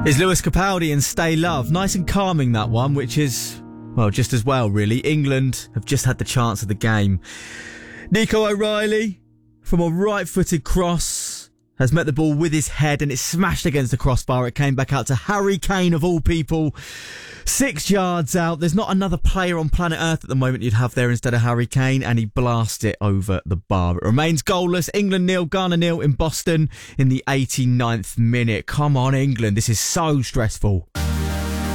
Is Lewis Capaldi and Stay Love. Nice and calming, that one, which is, well, just as well, really. England have just had the chance of the game. Nico O'Reilly, from a right-footed cross, has met the ball with his head and it smashed against the crossbar. It came back out to Harry Kane, of all people. 6 yards out. There's not another player on planet Earth at the moment you'd have there instead of Harry Kane, and he blasted it over the bar. It remains goalless. England 0, Ghana 0 in Boston in the 89th minute. Come on, England. This is so stressful.